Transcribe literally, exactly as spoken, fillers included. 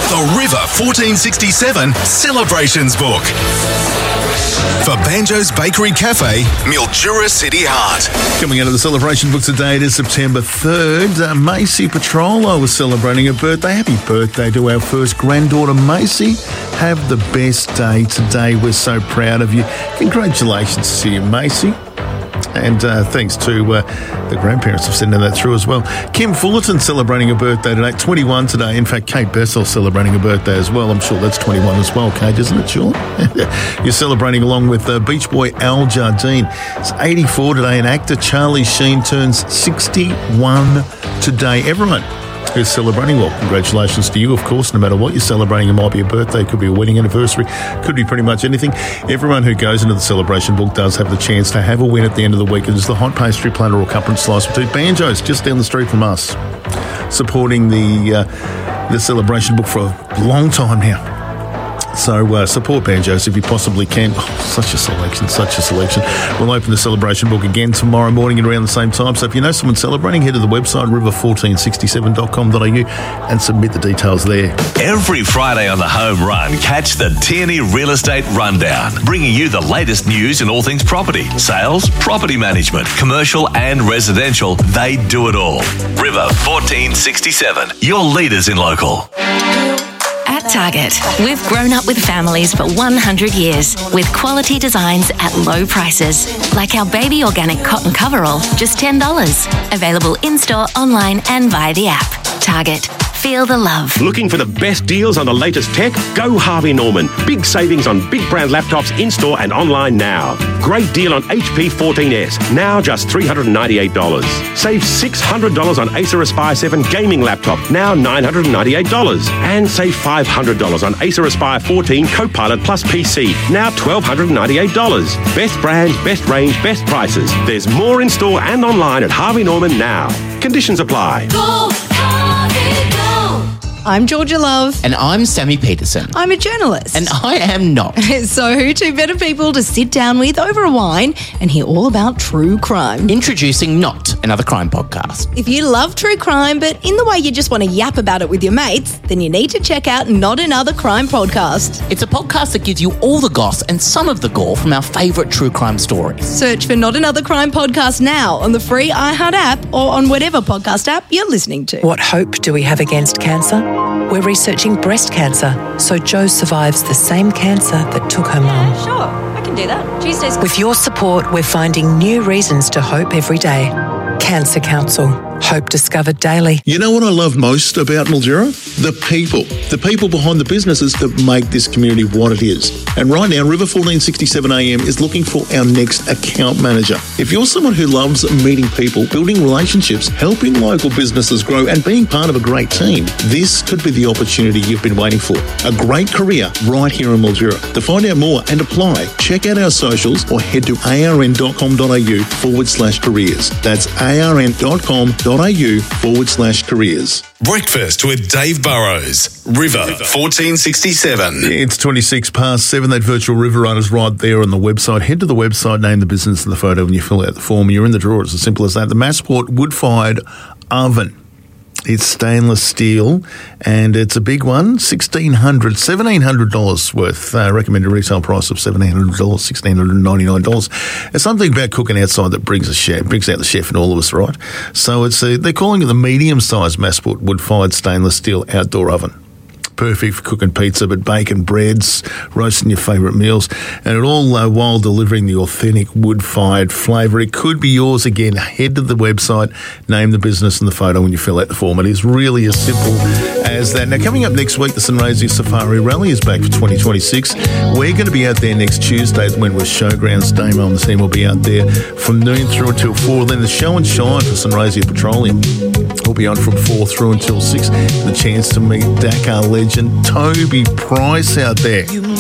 The River fourteen sixty-seven Celebrations Book. For Banjo's Bakery Cafe, Mildura City Heart. Coming out of the celebration book today, it is September third. Uh, Macy Petrolo was celebrating her birthday. Happy birthday to our first granddaughter, Macy. Have the best day today. We're so proud of you. Congratulations to you, Macy. And uh, thanks to uh, the grandparents for sending that through as well. Kim Fullerton celebrating her birthday today, twenty-one today. In fact, Kate Bessel celebrating her birthday as well. I'm sure that's twenty-one as well, Kate, isn't it, Sean? You're celebrating along with uh, Beach Boy Al Jardine. It's eighty-four today, and actor Charlie Sheen turns sixty-one today. Everyone who's celebrating, well, congratulations to you, of course. No matter what you're celebrating, it might be a birthday, could be a wedding anniversary, could be pretty much anything. Everyone who goes into the celebration book does have the chance to have a win at the end of the week. It's the hot pastry platter or cup and slice for two. Banjo's just down the street from us, supporting the uh, the celebration book for a long time now. So uh, support Banjo's if you possibly can. Oh, such a selection, such a selection. We'll open the celebration book again tomorrow morning at around the same time. So if you know someone celebrating, head to the website river fourteen sixty-seven dot com dot a u and submit the details there. Every Friday on the Home Run, catch the Tierney Real Estate Rundown, bringing you the latest news in all things property, sales, property management, commercial and residential. They do it all. River fourteen sixty-seven, your leaders in local. At Target, we've grown up with families for one hundred years with quality designs at low prices. Like our baby organic cotton coverall, just ten dollars. Available in-store, online and via the app. Target. Feel the love. Looking for the best deals on the latest tech? Go Harvey Norman. Big savings on big brand laptops in-store and online now. Great deal on H P fourteen S, now just three hundred ninety-eight dollars. Save six hundred dollars on Acer Aspire seven gaming laptop, now nine hundred ninety-eight dollars. And save five hundred dollars on Acer Aspire fourteen Copilot Plus P C, now one thousand two hundred ninety-eight dollars. Best brands, best range, best prices. There's more in-store and online at Harvey Norman now. Conditions apply. Go Harvey, go! I'm Georgia Love. And I'm Sammy Peterson. I'm a journalist. And I am not. So who two better people to sit down with over a wine and hear all about true crime? Introducing Not, another crime podcast. If you love true crime, but in the way you just want to yap about it with your mates, then you need to check out Not Another Crime Podcast. It's a podcast that gives you all the goss and some of the gore from our favourite true crime stories. Search for Not Another Crime Podcast now on the free iHeart app or on whatever podcast app you're listening to. What hope do we have against cancer? We're researching breast cancer, so Jo survives the same cancer that took her mum. Yeah, sure. I can do that. Tuesdays. With your support, we're finding new reasons to hope every day. Cancer Council. Hope discovered daily. You know what I love most about Mildura? The people. The people behind the businesses that make this community what it is. And right now, River fourteen sixty-seven A M is looking for our next account manager. If you're someone who loves meeting people, building relationships, helping local businesses grow and being part of a great team, this could be the opportunity you've been waiting for. A great career right here in Mildura. To find out more and apply, check out our socials or head to arn.com.au forward slash careers. That's arn.com.au forward slash careers. Breakfast with Dave Burrows. River fourteen sixty-seven. It's twenty-six past seven. That virtual river run is right there on the website. Head to the website, name the business in the photo, and you fill out the form. You're in the draw. It's as simple as that. The Massport wood-fired oven. It's stainless steel, and it's a big one, sixteen hundred dollars, seventeen hundred dollars worth. Uh, recommended retail price of seventeen hundred dollars, one thousand six hundred ninety-nine dollars. There's something about cooking outside that brings a chef, brings out the chef in all of us, right? So it's a, they're calling it the medium-sized Massport wood-fired stainless steel outdoor oven. Perfect for cooking pizza, but baking breads, roasting your favourite meals, and it all uh, while delivering the authentic wood-fired flavour. It could be yours again. Head to the website, name the business and the photo when you fill out the form. It is really as simple as that. Now, coming up next week, the Sunraysia Safari Rally is back for twenty twenty-six. We're going to be out there next Tuesday at the Wentworth Showgrounds. Damo and the team will be out there from noon through until four. Then the show and shine for Sunraysia Petroleum will be on from four through until six. The chance to meet Dakar legend Toby Price out there.